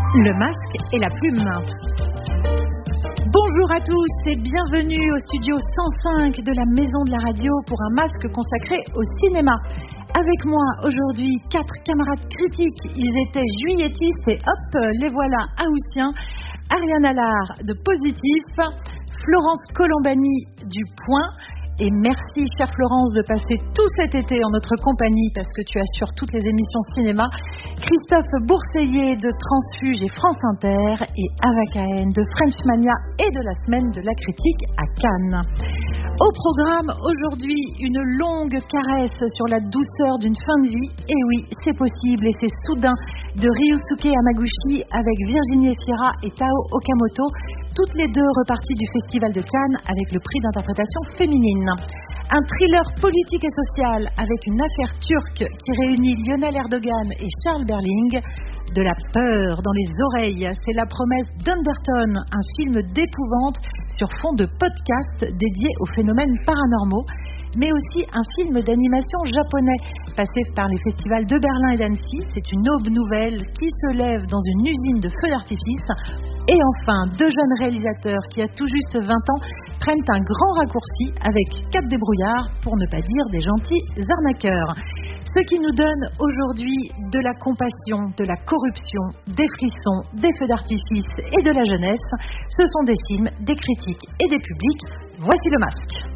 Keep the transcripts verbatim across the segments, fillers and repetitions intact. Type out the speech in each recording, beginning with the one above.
Le masque et la plume. Bonjour à tous et bienvenue au studio cent cinq de la Maison de la Radio pour un masque consacré au cinéma. Avec moi aujourd'hui, quatre camarades critiques. Ils étaient juilletistes et hop, les voilà haussiens. Ariane Allard de Positif, Florence Colombani du Point. Et merci, chère Florence, de passer tout cet été en notre compagnie parce que tu assures toutes les émissions cinéma. Christophe Bourseiller de Transfuge et France Inter et Ava Cahen de Frenchmania et de la Semaine de la Critique à Cannes. Au programme, aujourd'hui, une longue caresse sur la douceur d'une fin de vie. Et oui, c'est possible et c'est soudain de Ryusuke Hamaguchi avec Virginie Efira et Tao Okamoto, toutes les deux reparties du Festival de Cannes avec le prix d'interprétation féminine. Un thriller politique et social avec une affaire turque qui réunit Lionel Erdogan et Charles Berling. De la peur dans les oreilles, c'est la promesse d'Underton, un film d'épouvante sur fond de podcast dédié aux phénomènes paranormaux, mais aussi un film d'animation japonais passé par les festivals de Berlin et d'Annecy. C'est une aube nouvelle qui se lève dans une usine de feux d'artifice. Et enfin, deux jeunes réalisateurs qui, à tout juste vingt ans, prennent un grand raccourci avec quatre débrouillards, pour ne pas dire des gentils arnaqueurs. Ce qui nous donne aujourd'hui de la compassion, de la corruption, des frissons, des feux d'artifice et de la jeunesse, ce sont des films, des critiques et des publics. Voici le masque.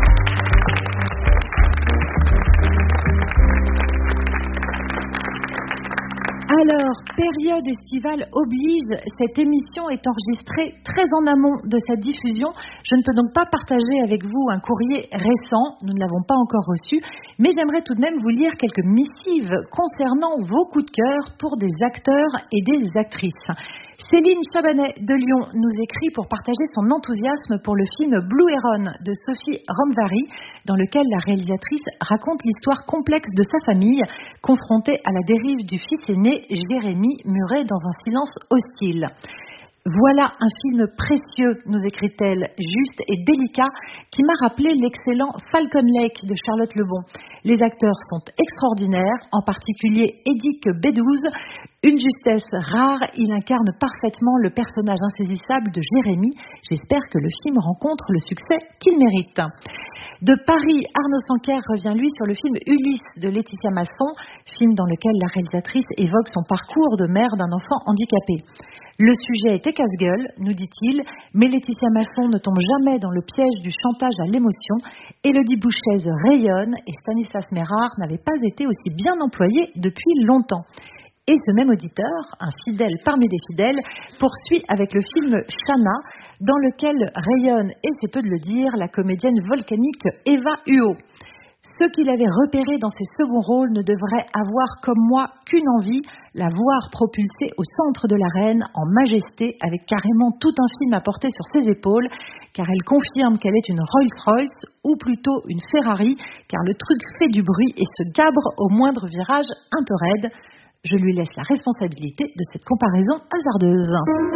Alors, période estivale oblige, cette émission est enregistrée très en amont de sa diffusion. Je ne peux donc pas partager avec vous un courrier récent, nous ne l'avons pas encore reçu, mais j'aimerais tout de même vous lire quelques missives concernant vos coups de cœur pour des acteurs et des actrices. Céline Chabanet de Lyon nous écrit pour partager son enthousiasme pour le film Blue Heron de Sophie Romvari, dans lequel la réalisatrice raconte l'histoire complexe de sa famille, confrontée à la dérive du fils aîné, Jérémy, muré dans un silence hostile. Voilà un film précieux, nous écrit-elle, juste et délicat, qui m'a rappelé l'excellent Falcon Lake de Charlotte Lebon. Les acteurs sont extraordinaires, en particulier Edick Beddoes. Une justesse rare, il incarne parfaitement le personnage insaisissable de Jérémy. J'espère que le film rencontre le succès qu'il mérite. De Paris, Arnaud Sanquer revient lui sur le film Ulysse de Laetitia Masson, film dans lequel la réalisatrice évoque son parcours de mère d'un enfant handicapé. Le sujet était casse-gueule, nous dit-il, mais Laetitia Masson ne tombe jamais dans le piège du chantage à l'émotion. Élodie Bouchez rayonne et Stanislas Mérard n'avait pas été aussi bien employé depuis longtemps. Et ce même auditeur, un fidèle parmi des fidèles, poursuit avec le film Chana, dans lequel rayonne, et c'est peu de le dire, la comédienne volcanique Eva Huot. Ceux qui l'avaient repéré dans ses seconds rôles ne devraient avoir, comme moi, qu'une envie, la voir propulsée au centre de l'arène, en majesté, avec carrément tout un film à porter sur ses épaules, car elle confirme qu'elle est une Rolls-Royce, ou plutôt une Ferrari, car le truc fait du bruit et se gabre au moindre virage un peu raide. Je lui laisse la responsabilité de cette comparaison hasardeuse.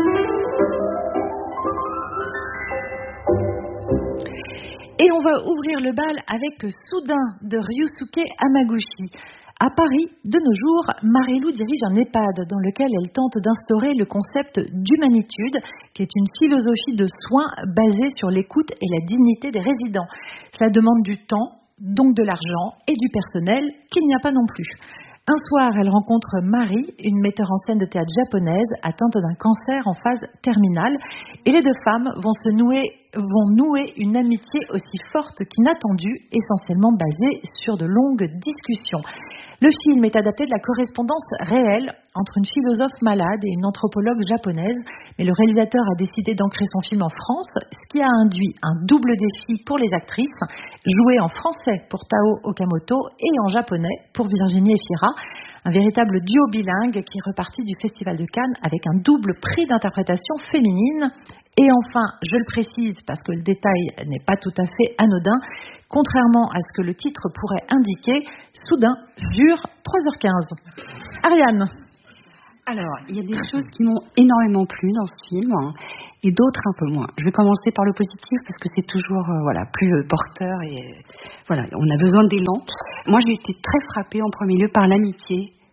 Et on va ouvrir le bal avec Soudain de Ryusuke Hamaguchi. À Paris, de nos jours, Marie-Lou dirige un EHPAD dans lequel elle tente d'instaurer le concept d'humanitude, qui est une philosophie de soins basée sur l'écoute et la dignité des résidents. Cela demande du temps, donc de l'argent et du personnel qu'il n'y a pas non plus. Un soir, elle rencontre Marie, une metteur en scène de théâtre japonaise atteinte d'un cancer en phase terminale, et les deux femmes vont se nouer, vont nouer une amitié aussi forte qu'inattendue, essentiellement basée sur de longues discussions. Le film est adapté de la correspondance réelle entre une philosophe malade et une anthropologue japonaise, mais le réalisateur a décidé d'ancrer son film en France, ce qui a induit un double défi pour les actrices, jouer en français pour Tao Okamoto et en japonais pour Virginie Efira, un véritable duo bilingue qui est reparti du Festival de Cannes avec un double prix d'interprétation féminine. Et enfin, je le précise parce que le détail n'est pas tout à fait anodin, contrairement à ce que le titre pourrait indiquer, Soudain dure trois heures quinze. Ariane. Alors, il y a des choses qui m'ont énormément plu dans ce film et d'autres un peu moins. Je vais commencer par le positif parce que c'est toujours euh, voilà, plus euh, porteur et euh, voilà, on a besoin d'élan. Moi, j'ai été très frappée en premier lieu par l'amitié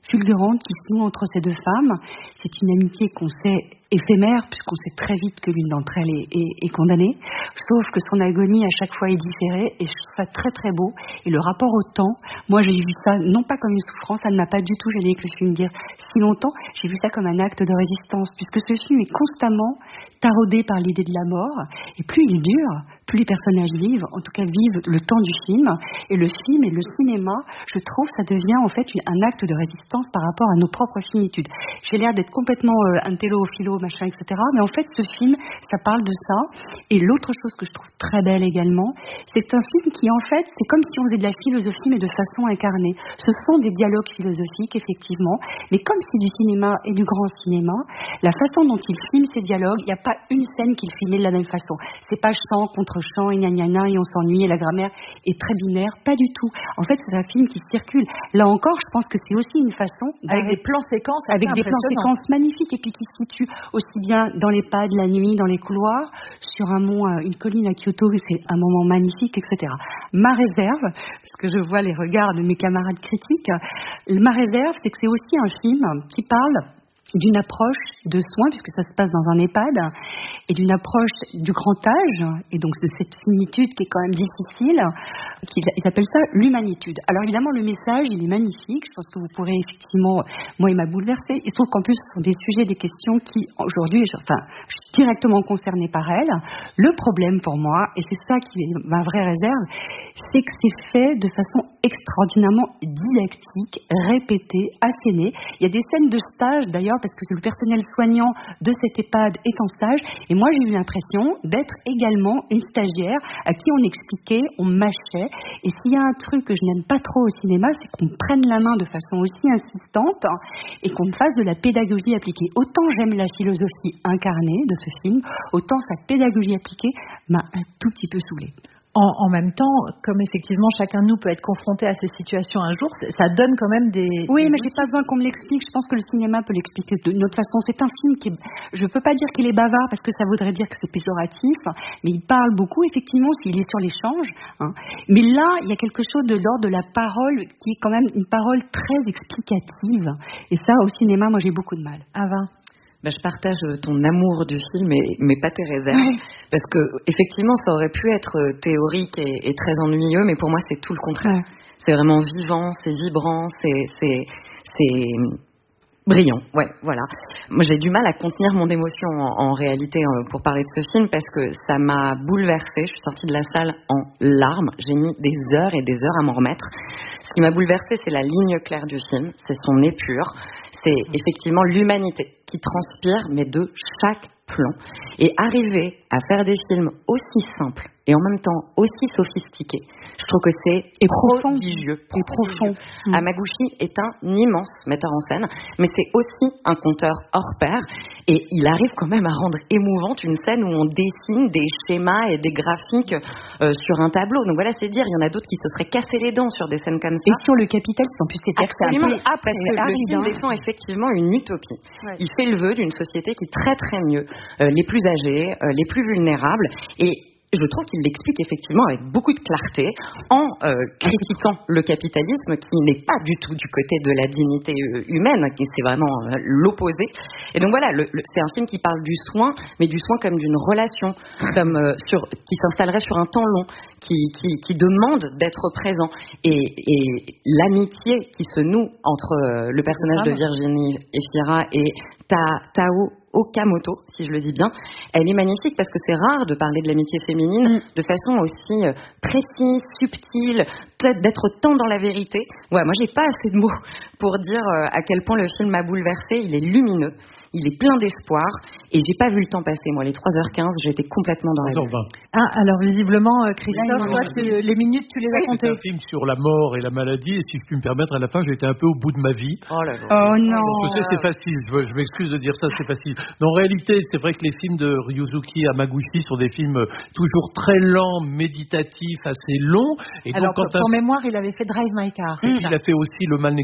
fulgurante qui se noue entre ces deux femmes. C'est une amitié qu'on sait éphémère, puisqu'on sait très vite que l'une d'entre elles est, est, est condamnée, sauf que son agonie à chaque fois est différée, et je trouve ça très très beau. Et le rapport au temps, moi j'ai vu ça non pas comme une souffrance, ça ne m'a pas du tout gêné que le film dure si longtemps, j'ai vu ça comme un acte de résistance, puisque ce film est constamment taraudé par l'idée de la mort, et plus il dure, plus les personnages vivent, en tout cas vivent le temps du film, et le film et le cinéma, je trouve, ça devient en fait un acte de résistance par rapport à nos propres finitudes. J'ai l'air d'être complètement euh, intello, philo, machin, et cetera, mais en fait, ce film, ça parle de ça, et l'autre chose que je trouve très belle également, c'est un film qui, en fait, c'est comme si on faisait de la philosophie, mais de façon incarnée. Ce sont des dialogues philosophiques, effectivement, mais comme c'est du cinéma et du grand cinéma, la façon dont il filme ces dialogues, il n'y a pas une scène qu'il filmait de la même façon. C'est pas chant contre chant, et gna gna gna, et on s'ennuie, et la grammaire est très binaire, pas du tout. En fait, c'est un film qui circule. Là encore, je pense que c'est aussi une façon... Avec des plans séquences avec des plans séquences magnifiques, et puis qui se situent aussi bien dans les pas de la nuit, dans les couloirs, sur un mont, une colline à Kyoto, c'est un moment magnifique, et cetera. Ma réserve, parce que je vois les regards de mes camarades critiques, ma réserve, c'est que c'est aussi un film qui parle d'une approche de soins, puisque ça se passe dans un EHPAD, et d'une approche du grand âge, et donc de cette finitude qui est quand même difficile, qu'ils appellent ça l'humanitude. Alors évidemment, le message, il est magnifique, je pense que vous pourrez effectivement, moi il m'a bouleversée, il se trouve qu'en plus ce sont des sujets, des questions qui, aujourd'hui, je, enfin, je suis directement concernée par elles. Le problème pour moi, et c'est ça qui est ma vraie réserve, c'est que c'est fait de façon extraordinairement didactique, répétée, assénée. Il y a des scènes de stage d'ailleurs, parce que le personnel soignant de cet EHPAD est en stage, et moi j'ai eu l'impression d'être également une stagiaire à qui on expliquait, on mâchait, et s'il y a un truc que je n'aime pas trop au cinéma, c'est qu'on prenne la main de façon aussi insistante et qu'on fasse de la pédagogie appliquée. Autant j'aime la philosophie incarnée de ce film, autant sa pédagogie appliquée m'a un tout petit peu saoulée. En, en même temps, comme effectivement chacun de nous peut être confronté à ces situations un jour, ça donne quand même des... Oui, des mais j'ai pas besoin qu'on me l'explique. Je pense que le cinéma peut l'expliquer d'une autre façon. C'est un film qui est... Je peux pas dire qu'il est bavard parce que ça voudrait dire que c'est péjoratif, mais il parle beaucoup, effectivement, s'il est sur l'échange. Hein. Mais là, il y a quelque chose de l'ordre de la parole qui est quand même une parole très explicative. Et ça, au cinéma, moi, j'ai beaucoup de mal. Ava? Ben, je partage ton amour du film, et, mais pas tes réserves. Oui. Parce que, effectivement, ça aurait pu être théorique et, et très ennuyeux, mais pour moi, c'est tout le contraire. Ouais. C'est vraiment vivant, c'est vibrant, c'est, c'est, c'est brillant. Ouais, voilà. Moi, j'ai du mal à contenir mon émotion en, en réalité pour parler de ce film, parce que ça m'a bouleversée. Je suis sortie de la salle en larmes. J'ai mis des heures et des heures à m'en remettre. Ce qui m'a bouleversée, c'est la ligne claire du film, c'est son épure, c'est effectivement l'humanité qui transpire, mais de chaque plan. Et arriver à faire des films aussi simples et en même temps aussi sophistiqués, je trouve que c'est et profond, prodigieux. Et profond. Mmh. Hamaguchi est un immense metteur en scène, mais c'est aussi un conteur hors pair. Et il arrive quand même à rendre émouvante une scène où on dessine des schémas et des graphiques euh, sur un tableau. Donc voilà, c'est dire, il y en a d'autres qui se seraient cassés les dents sur des scènes comme ça. Et sur le capitalisme, en plus, c'est absolument ah, parce que le film défend effectivement une utopie. Ouais. Il fait le vœu d'une société qui traiterait mieux euh, les plus âgés, euh, les plus vulnérables, et je trouve qu'il l'explique effectivement avec beaucoup de clarté en euh, critiquant le capitalisme qui n'est pas du tout du côté de la dignité euh, humaine, qui c'est vraiment euh, l'opposé. Et donc voilà, le, le, c'est un film qui parle du soin, mais du soin comme d'une relation, comme euh, sur, qui s'installerait sur un temps long, qui, qui, qui demande d'être présent. Et, et l'amitié qui se noue entre euh, le personnage de Virginie Efira et Ta, Tao Okamoto, si je le dis bien, elle est magnifique parce que c'est rare de parler de l'amitié féminine mm. de façon aussi euh, précise, subtile, peut-être d'être tant dans la vérité. Ouais, moi j'ai pas assez de mots pour dire euh, à quel point le film m'a bouleversée. Il est lumineux, il est plein d'espoir, et j'ai pas vu le temps passer. Moi, les trois heures quinze, j'étais complètement dans la vie. Ah, alors visiblement, Christophe, toi, tu, les minutes, tu les as comptées. C'est un film sur la mort et la maladie, et si je puis me permettre, à la fin, j'ai été un peu au bout de ma vie. Oh là là. Oh non. Je sais, c'est facile, je, je m'excuse de dire ça, c'est facile. Mais en réalité, c'est vrai que les films de Ryuzuki Hamaguchi sont des films toujours très lents, méditatifs, assez longs. Et alors, donc, quand pour, un... pour mémoire, il avait fait Drive My Car. Et puis, il a fait aussi Le mal n'existe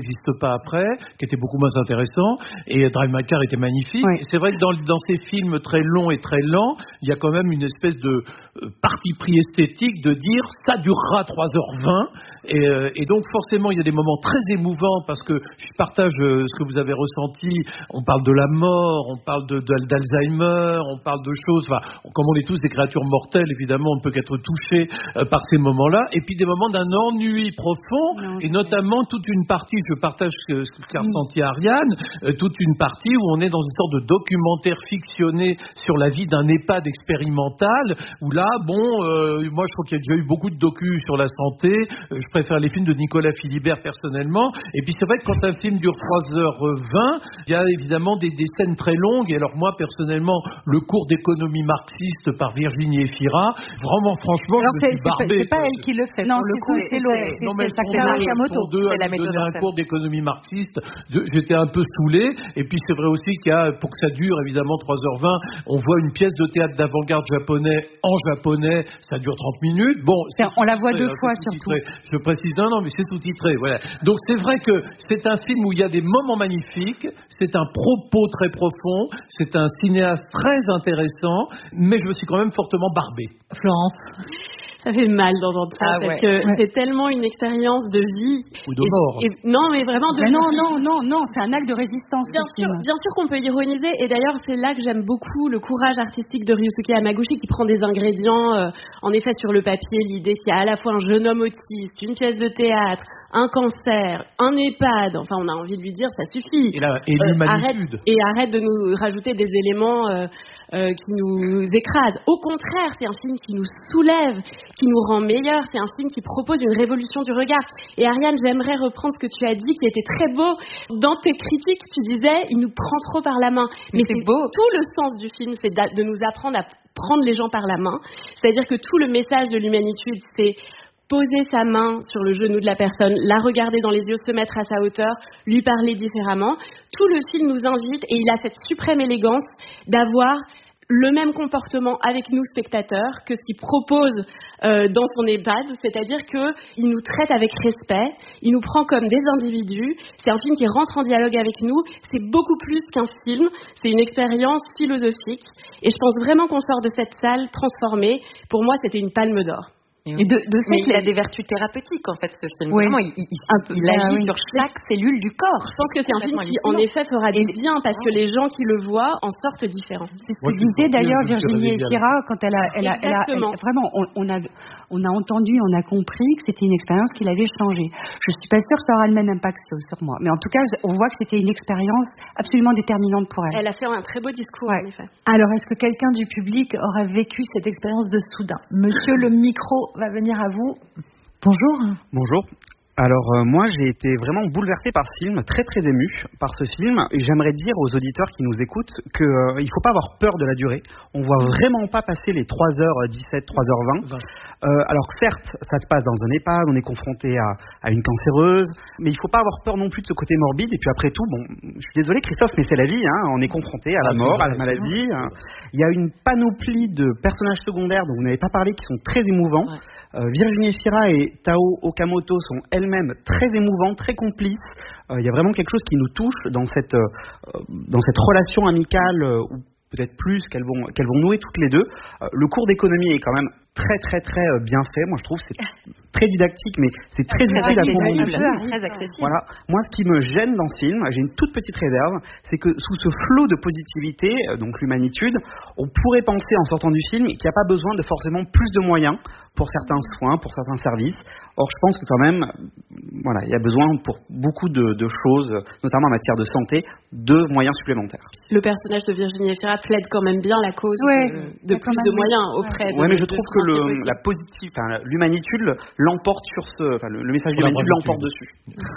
pas après, qui était beaucoup moins intéressant, et Drive My Car était magnifique. Oui. Et c'est vrai que dans, dans ces films très longs et très lents, il y a quand même une espèce de euh, parti pris esthétique de dire ça durera trois heures vingt. Et, euh, et donc forcément il y a des moments très émouvants parce que je partage euh, ce que vous avez ressenti. On parle de la mort, on parle de, de, d'Alzheimer, on parle de choses, enfin, comme on est tous des créatures mortelles, évidemment on ne peut qu'être touché euh, par ces moments-là, et puis des moments d'un ennui profond, non, et notamment toute une partie, je partage ce, ce qu'a ressenti Ariane, euh, toute une partie où on est dans une sorte de documentaire fictionné sur la vie d'un EHPAD expérimental, où là, bon, euh, moi je trouve qu'il y a déjà eu beaucoup de docus sur la santé, euh, je préfère les films de Nicolas Philibert personnellement, et puis c'est vrai que quand un film dure trois heures vingt, il y a évidemment des, des scènes très longues, et alors moi personnellement, le cours d'économie marxiste par Virginie Efira, vraiment franchement, alors je me suis c'est, barbé. C'est pas elle qui le fait, non, le coup c'est l'autre, c'est Nakamoto. Deux à me donner un cours d'économie marxiste, j'étais un peu saoulé, et puis c'est vrai aussi qu'il y a, pour que ça dure évidemment trois heures vingt, on voit une pièce de théâtre d'avant-garde japonais en japonais, ça dure trente minutes, bon, on la voit deux fois surtout. Je précise, non, non, mais c'est sous-titré, voilà. Donc c'est vrai que c'est un film où il y a des moments magnifiques, c'est un propos très profond, c'est un cinéaste très intéressant, mais je me suis quand même fortement barbé. Florence. Ça fait mal d'entendre ça, ah, parce ouais. que ouais. c'est tellement une expérience de vie. Ou de mort. Et, et, non, mais vraiment de mais non, non, non, non, c'est un acte de résistance. Bien sûr, bien sûr qu'on peut ironiser, et d'ailleurs c'est là que j'aime beaucoup le courage artistique de Ryusuke Hamaguchi, qui prend des ingrédients, euh, en effet sur le papier, l'idée qu'il y a à la fois un jeune homme autiste, une pièce de théâtre, un cancer, un EHPAD, enfin on a envie de lui dire ça suffit. Et, la, et euh, arrête, et arrête de nous rajouter des éléments euh, euh, qui nous écrasent. Au contraire, c'est un film qui nous soulève, qui nous rend meilleurs, c'est un film qui propose une révolution du regard. Et Ariane, j'aimerais reprendre ce que tu as dit, qui était très beau. Dans tes critiques, tu disais, il nous prend trop par la main. Mais, Mais c'est, c'est beau. Tout le sens du film, c'est de nous apprendre à prendre les gens par la main. C'est-à-dire que tout le message de l'humanitude, c'est poser sa main sur le genou de la personne, la regarder dans les yeux, se mettre à sa hauteur, lui parler différemment. Tout le film nous invite, et il a cette suprême élégance d'avoir le même comportement avec nous spectateurs que ce qu'il propose euh, dans son EHPAD, c'est-à-dire qu'il nous traite avec respect, il nous prend comme des individus, c'est un film qui rentre en dialogue avec nous, c'est beaucoup plus qu'un film, c'est une expérience philosophique, et je pense vraiment qu'on sort de cette salle transformée. Pour moi, c'était une palme d'or. Et de, de mais il a des vertus thérapeutiques en fait ce film. Oui. Vraiment, il, il, il, il agit oui. sur chaque cellule du corps. Je pense que c'est un film qui en effet fera du bien parce que les gens qui le voient en sortent différents. C'est ce que disait d'ailleurs Virginie Efira quand elle a, elle a, elle a, elle a vraiment, on, on a, on a entendu, on a compris que c'était une expérience qui l'avait changé. Je suis pas sûre que ça aura le même impact sur moi, mais en tout cas, on voit que c'était une expérience absolument déterminante pour elle. Elle a fait un très beau discours ouais. en effet. Alors, est-ce que quelqu'un du public aurait vécu cette expérience de soudain? Monsieur, le micro va venir à vous. Bonjour. Bonjour. Alors euh, moi j'ai été vraiment bouleversé par ce film, très très ému par ce film, et j'aimerais dire aux auditeurs qui nous écoutent qu'il euh, ne faut pas avoir peur de la durée. On voit vraiment pas passer les trois heures dix-sept, trois heures vingt. Euh, alors certes, ça se passe dans un EHPAD, on est confronté à, à une cancéreuse, mais il ne faut pas avoir peur non plus de ce côté morbide. Et puis après tout, bon, je suis désolé Christophe, mais c'est la vie, hein, on est confronté à la mort, à la maladie. Hein. Il y a une panoplie de personnages secondaires dont vous n'avez pas parlé qui sont très émouvants. Ouais. Euh, Virginie Efira et Tao Okamoto sont elles-mêmes très émouvantes, très complices. Il euh, y a vraiment quelque chose qui nous touche dans cette, euh, dans cette relation amicale, euh, ou peut-être plus, qu'elles vont, qu'elles vont nouer toutes les deux. Euh, le cours d'économie est quand même très très très bien fait, moi je trouve c'est très didactique, mais c'est très utile à tout le monde. Très accessible. Voilà. Moi ce qui me gêne dans ce film, j'ai une toute petite réserve, c'est que sous ce flot de positivité, donc l'humanitude, on pourrait penser en sortant du film qu'il n'y a pas besoin de forcément plus de moyens pour certains soins, pour certains services. Or je pense que quand même, voilà, il y a besoin pour beaucoup de, de choses, notamment en matière de santé, de moyens supplémentaires. Le personnage de Virginie Efira plaide quand même bien la cause ouais, de, de plus de moyens auprès ouais. de... Ouais, mais je trouve que Le, la positive, enfin, l'humanitude l'emporte sur ce, enfin, le, le message de l'humanitude l'emporte dessus.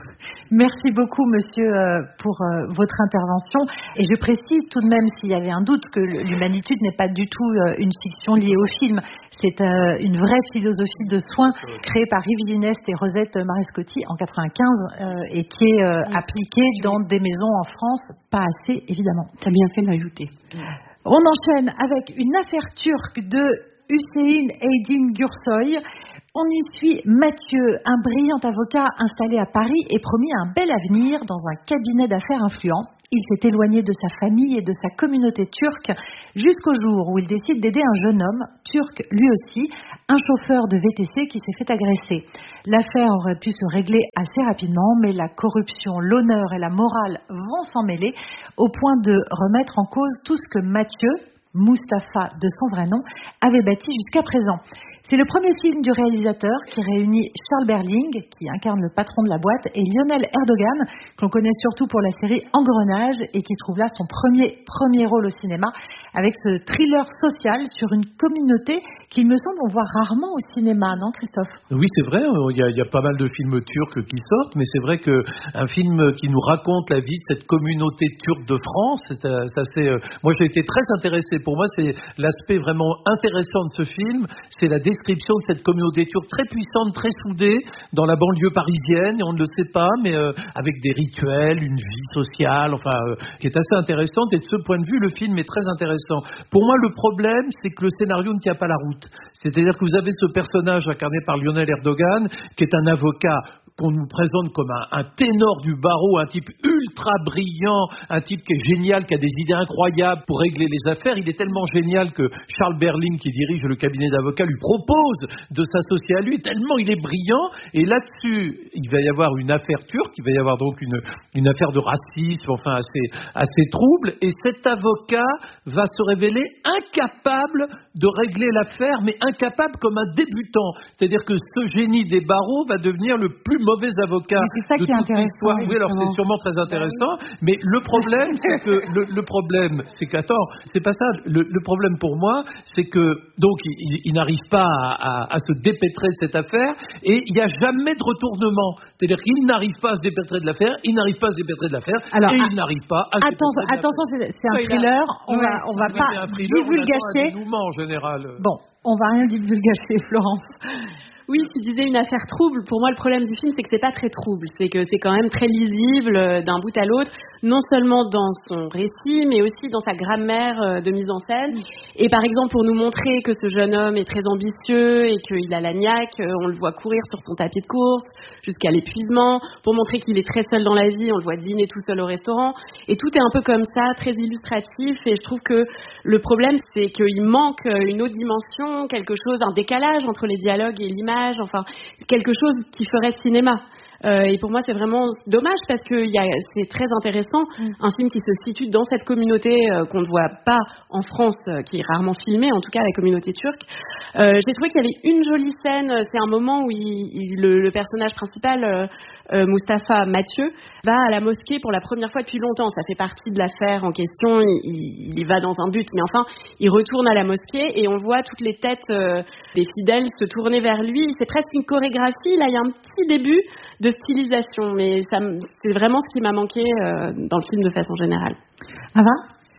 Merci beaucoup, monsieur, pour euh, votre intervention. Et je précise tout de même, s'il y avait un doute, que l'humanitude n'est pas du tout euh, une fiction liée au film. C'est euh, une vraie philosophie de soins créée par Yves Gineste et Rosette Marescotti en quatre-vingt-quinze euh, et qui est euh, appliquée dans des maisons en France, pas assez évidemment. Tu as bien fait de l'ajouter. On enchaîne avec une affaire turque de Hüseyin Aydin Gürsoy. On y suit Mathieu, un brillant avocat installé à Paris et promis un bel avenir dans un cabinet d'affaires influent. Il s'est éloigné de sa famille et de sa communauté turque jusqu'au jour où il décide d'aider un jeune homme, turc lui aussi, un chauffeur de V T C qui s'est fait agresser. L'affaire aurait pu se régler assez rapidement, mais la corruption, l'honneur et la morale vont s'en mêler au point de remettre en cause tout ce que Mathieu, Mustapha de son vrai nom, avait bâti jusqu'à présent. C'est le premier film du réalisateur qui réunit Charles Berling, qui incarne le patron de la boîte, et Lionel Erdogan, que l'on connaît surtout pour la série Engrenage et qui trouve là son premier, premier rôle au cinéma, avec ce thriller social sur une communauté qu'il me semble on voit rarement au cinéma, non Christophe ? Oui, c'est vrai, il y, a, il y a pas mal de films turcs qui sortent, mais c'est vrai qu'un film qui nous raconte la vie de cette communauté turque de France, c'est, c'est assez, euh, moi j'ai été très intéressé. Pour moi, c'est l'aspect vraiment intéressant de ce film, c'est la description de cette communauté turque très puissante, très soudée, dans la banlieue parisienne, et on ne le sait pas, mais euh, avec des rituels, une vie sociale, enfin, euh, qui est assez intéressante, et de ce point de vue, le film est très intéressant. Pour moi, le problème, c'est que le scénario ne tient pas la route. C'est-à-dire que vous avez ce personnage incarné par Lionel Erdogan, qui est un avocat qu'on nous présente comme un, un ténor du barreau, un type ultra brillant, un type qui est génial, qui a des idées incroyables pour régler les affaires. Il est tellement génial que Charles Berling, qui dirige le cabinet d'avocats, lui propose de s'associer à lui, tellement il est brillant. Et là-dessus, il va y avoir une affaire turque, il va y avoir donc une, une affaire de racisme, enfin assez, assez trouble. Et cet avocat va se révéler incapable de régler l'affaire, mais incapable comme un débutant. C'est-à-dire que ce génie des barreaux va devenir le plus mauvais avocat c'est ça de qui est toute l'histoire. Oui, alors c'est sûrement très intéressant, mais le problème, c'est que le, le problème, c'est qu'attends, c'est pas ça. Le, le problème pour moi, c'est que donc il, il n'arrive pas à, à, à se dépêtrer de cette affaire, et il n'y a jamais de retournement. C'est-à-dire qu'il n'arrive pas à se dépêtrer de l'affaire, il n'arrive pas à se dépêtrer de l'affaire, alors, et il n'arrive pas à se attention, dépêtrer de attention, c'est, c'est un thriller. On ouais, va, on va pas divulgacher. En général. Bon, on va rien divulgacher, Florence. Oui, tu disais une affaire trouble. Pour moi, le problème du film, c'est que c'est pas très trouble. C'est que c'est quand même très lisible euh, d'un bout à l'autre, non seulement dans son récit, mais aussi dans sa grammaire euh, de mise en scène. Et par exemple, pour nous montrer que ce jeune homme est très ambitieux et qu'il a la niaque, euh, on le voit courir sur son tapis de course jusqu'à l'épuisement. Pour montrer qu'il est très seul dans la vie, on le voit dîner tout seul au restaurant. Et tout est un peu comme ça, très illustratif. Et je trouve que le problème, c'est qu'il manque une autre dimension, quelque chose, un décalage entre les dialogues et l'image. Enfin, quelque chose qui ferait cinéma. Euh, et pour moi, c'est vraiment dommage parce que y a, c'est très intéressant, mm. un film qui se situe dans cette communauté euh, qu'on ne voit pas en France, euh, qui est rarement filmée, en tout cas la communauté turque. Euh, j'ai trouvé qu'il y avait une jolie scène, c'est un moment où il, il, le, le personnage principal, euh, euh, Mustapha Mathieu, va à la mosquée pour la première fois depuis longtemps. Ça fait partie de l'affaire en question, il, il, il y va dans un but, mais enfin, il retourne à la mosquée et on voit toutes les têtes euh, des fidèles se tourner vers lui. C'est presque une chorégraphie, là il y a un petit début de stylisation, mais ça, c'est vraiment ce qui m'a manqué euh, dans le film de façon générale. Ava ?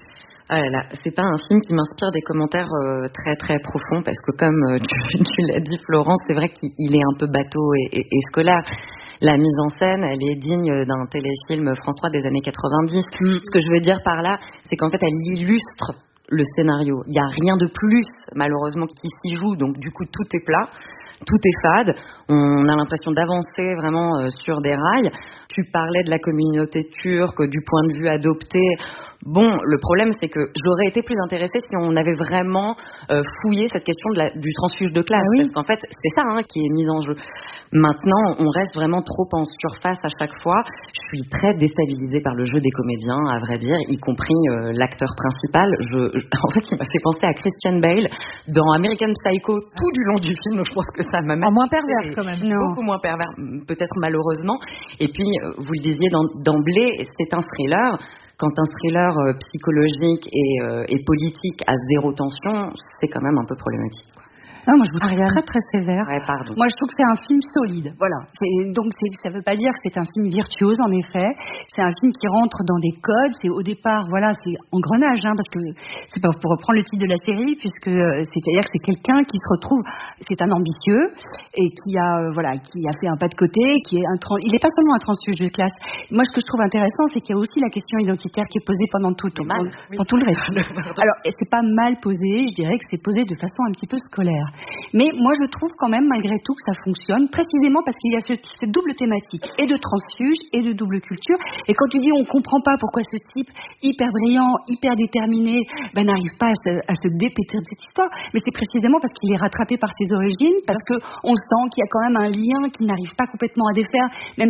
Ah là là, c'est pas un film qui m'inspire des commentaires euh, très très profonds, parce que comme euh, tu, tu l'as dit Florence, c'est vrai qu'il est un peu bateau et, et, et scolaire. La mise en scène, elle est digne d'un téléfilm France trois des années quatre-vingt-dix. Mm. Ce que je veux dire par là, c'est qu'en fait elle illustre le scénario. Il n'y a rien de plus, malheureusement, qui s'y joue, donc du coup tout est plat. Tout est fade, on a l'impression d'avancer vraiment euh, sur des rails. Tu parlais de la communauté turque, du point de vue adopté. Bon, le problème, c'est que j'aurais été plus intéressée si on avait vraiment euh, fouillé cette question de la, du transfuge de classe. Ah oui. Parce qu'en fait, c'est ça hein, qui est mis en jeu. Maintenant, on reste vraiment trop en surface à chaque fois. Je suis très déstabilisée par le jeu des comédiens, à vrai dire, y compris euh, l'acteur principal. Je, je, en fait, il m'a fait penser à Christian Bale dans American Psycho tout du long du film. Je pense que ça m'a en moins pervers quand même. Non. Beaucoup moins pervers, peut-être malheureusement. Et puis, vous le disiez d'emblée, c'est un thriller. Quand un thriller euh, psychologique et, euh, et politique a zéro tension, c'est quand même un peu problématique. Non, moi je vous trouve très très sévère. Ouais, pardon. Moi je trouve que c'est un film solide. Voilà. C'est, donc c'est, ça ne veut pas dire que c'est un film virtuose en effet. C'est un film qui rentre dans des codes. C'est au départ, voilà, c'est engrenage, hein, parce que c'est pas pour reprendre le titre de la série, puisque euh, c'est-à-dire que c'est quelqu'un qui se retrouve, c'est un ambitieux et qui a, euh, voilà, qui a fait un pas de côté, qui est un, il n'est pas seulement un transfuge de classe. Moi ce que je trouve intéressant, c'est qu'il y a aussi la question identitaire qui est posée pendant tout, tout, mal, pour, oui. pour tout le reste. Alors c'est pas mal posé, je dirais que c'est posé de façon un petit peu scolaire. Mais moi, je trouve quand même, malgré tout, que ça fonctionne, précisément parce qu'il y a ce, cette double thématique, et de transfuge, et de double culture. Et quand tu dis on comprend pas pourquoi ce type hyper brillant, hyper déterminé, ben, n'arrive pas à se, à se dépêtrer de cette histoire, mais c'est précisément parce qu'il est rattrapé par ses origines, parce qu'on sent qu'il y a quand même un lien qu'il n'arrive pas complètement à défaire, même